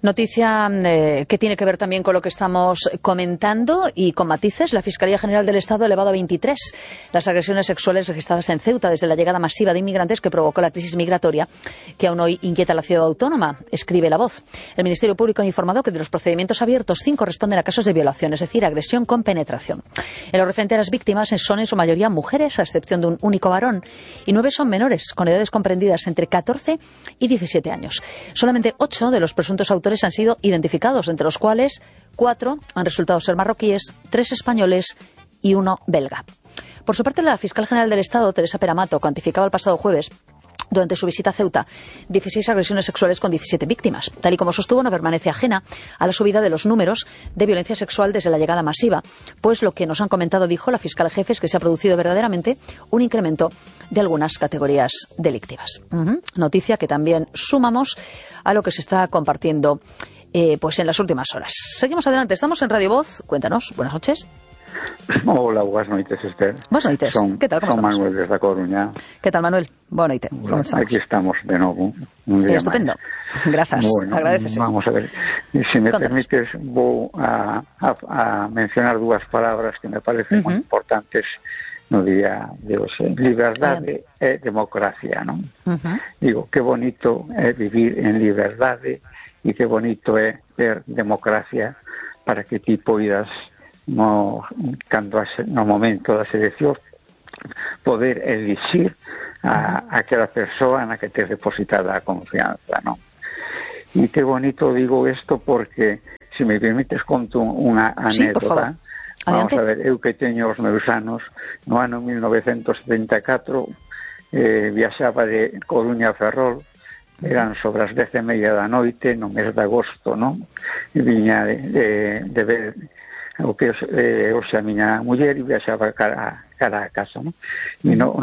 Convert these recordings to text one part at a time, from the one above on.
Noticia que tiene que ver también con lo que estamos comentando y con matices. La Fiscalía General del Estado ha elevado a 23 las agresiones sexuales registradas en Ceuta desde la llegada masiva de inmigrantes que provocó la crisis migratoria que aún hoy inquieta a la ciudad autónoma, escribe La Voz. El Ministerio Público ha informado que de los procedimientos abiertos, 5 responden a casos de violación, es decir, agresión con penetración. En lo referente a las víctimas son en su mayoría mujeres, a excepción de un único varón, y 9 son menores, con edades comprendidas entre 14 y 17 años. Solamente 8 de los presuntos autores han sido identificados, entre los cuales 4 han resultado ser marroquíes, 3 españoles y 1 belga. Por su parte, la fiscal general del Estado, Teresa Peramato, cuantificaba el pasado jueves, durante su visita a Ceuta, 16 agresiones sexuales con 17 víctimas. Tal y como sostuvo, no permanece ajena a la subida de los números de violencia sexual desde la llegada masiva, pues lo que nos han comentado, dijo la fiscal jefe, es que se ha producido verdaderamente un incremento de algunas categorías delictivas. Noticia que también sumamos a lo que se está compartiendo pues en las últimas horas. Seguimos adelante, estamos en Radio Voz. Cuéntanos, buenas noches. Hola, buenas noches, Esther. Buenas noches. ¿Qué tal? ¿Cómo estamos? Manuel desde A Coruña. ¿Qué tal, Manuel? Buenas noches. Bueno, aquí estamos de nuevo. Un día estupendo. Más. Gracias. Bueno, agradecese. Vamos a ver. Si me permites, voy a mencionar 2 palabras que me parecen muy importantes no día de hoy. Liberdade e democracia, ¿no? Digo, qué bonito es vivir en liberdade e qué bonito é ter democracia para que ti poidas no momento da selección poder elixir a aquela persoa na que tes depositada a confianza, non? E que bonito digo isto porque, se me permites, conto unha anécdota. Vamos a ver, eu que teño os meus anos, no ano 1974 viaxaba de Coruña a Ferrol, eran sobre as 10:30 da noite, no mes de agosto, non? E viña de ver o que hoxe a miña muller e viaxaba cara a casa, non? E no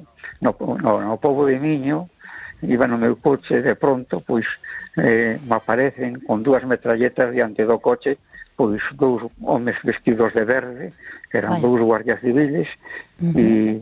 pobo de Miño iba no meu coche, de pronto pois me aparecen con 2 metralletas diante do coche, pois 2 homes vestidos de verde, que eran 2 guardias civiles, e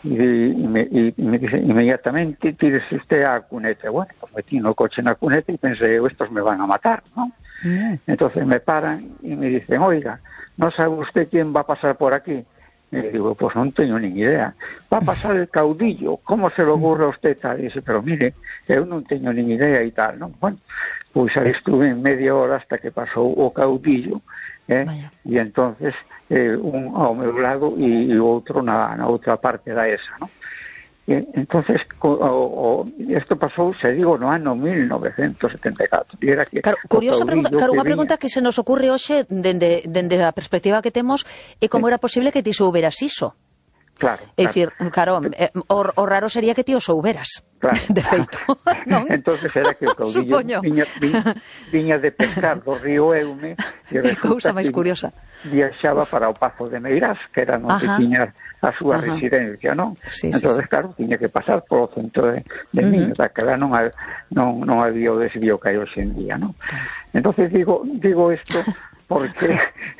me dice inmediatamente: tírese usted a cuneta. Bueno, pues metí no coche na cuneta e pensé, estos me van a matar, ¿no? Entonces me paran y me dicen: oiga, ¿no sabe usted quién va a pasar por aquí? Y digo, pues non teño nin idea. Va a pasar el caudillo, ¿cómo se lo ocurre a usted tal? Y dice, pero mire, eu non teño nin idea e tal, ¿no? Bueno, pois aí estuve en media hora hasta que pasou o caudillo, e entonces un ao meu lado e o outro na outra parte da esa, ¿no? Entonces, isto pasou, se digo, no ano 1974. E era que curiosa pregunta, unha pregunta que se nos ocurre hoxe dende a perspectiva que temos é como era posible que ti souberas iso. Claro. É dicir, claro, o raro sería que ti o souberas, claro. De feito, non? Entonces era que o caudillo viña de pescar do río Eume e resulta que viaxaba para o Pazo de Meirás, que era onde tiña a súa residencia, non? Entonces, claro, tiña que pasar polo centro de Miño, daquela non había o desvío que hai hoxe en día, non? Entonces digo isto porque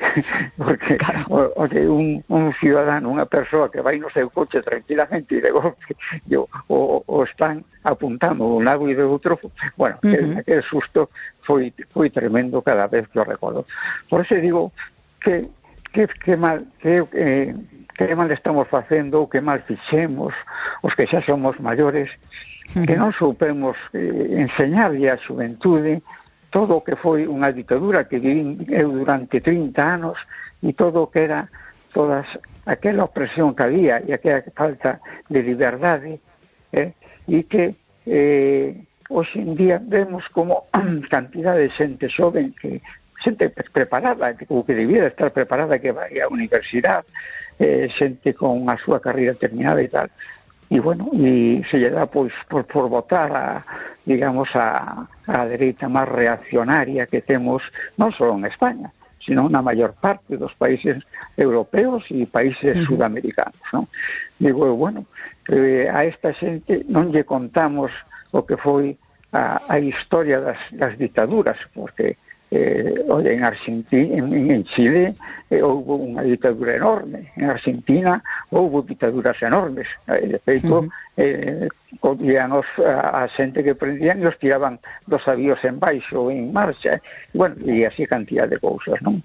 un ciudadano, unha persoa que vai no seu coche tranquilamente e de golpe o están apuntando de un lado e de outro, bueno, aquel susto foi tremendo cada vez que o recordo. Por eso digo que mal estamos facendo, ou que mal fixemos os que xa somos maiores, que non soupemos enseñarlle á xuventude todo o que foi unha ditadura que vivín eu durante 30 anos e todo o que era aquela opresión que había e aquela falta de liberdade, e que hoxe en día vemos como cantidade de xente xoven, xente preparada, ou que debía estar preparada, que vai á universidade, xente con a súa carreira terminada e tal. E, bueno, e se lle dá, pois, por votar a dereita máis reaccionaria que temos, non só en España, sino na maior parte dos países europeos e países sudamericanos, non? Digo, bueno, a esta xente non lle contamos o que foi a historia das dictaduras, porque Oye, en Argentina, en Chile houve unha ditadura enorme, en Argentina houve ditaduras enormes, de feito collían a xente que prendían e os tiraban dos avións en baixo en marcha, e así cantidad de cousas, non?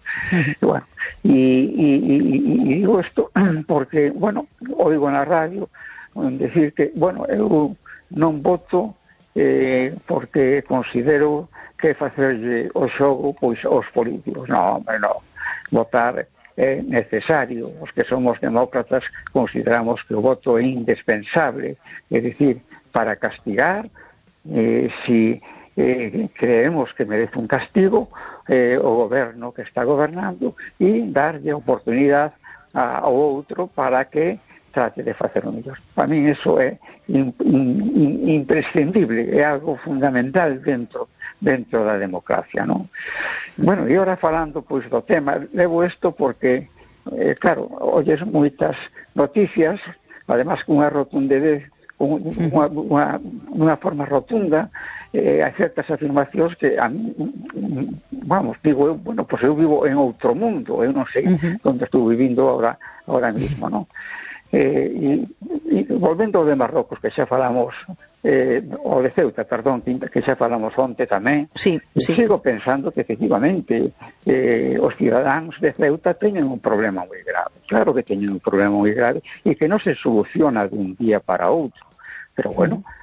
E digo isto porque, oigo na radio decir que, eu non voto porque considero que facerlle o xogo pois aos políticos. Non, votar é necesario. Os que somos demócratas consideramos que o voto é indispensable, é dicir, para castigar si creemos que merece un castigo o goberno que está gobernando e darlle oportunidade ao outro para que trate de facer o mellor. Para mí eso é imprescindible, é algo fundamental dentro da democracia, non? E ahora falando pois do tema, levo isto porque claro, olles moitas noticias, además con unha rotundidez, unha forma rotunda, hai certas afirmacións que a mí, digo eu, pois eu vivo en outro mundo, eu non sei onde estou vivindo ahora mismo, non? E volvendo ao de Marrocos, que xa falamos, o de Ceuta, perdón, que xa falamos onte tamén, sigo pensando que efectivamente os cidadáns de Ceuta teñen un problema moi grave, claro que teñen un problema moi grave e que non se soluciona dun día para outro, pero